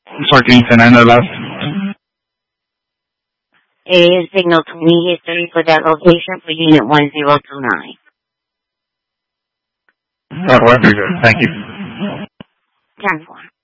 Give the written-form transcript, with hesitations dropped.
sorry, can you say 9 last? A signal to me history for that location for unit 1029. Very good. Thank you. 10-4.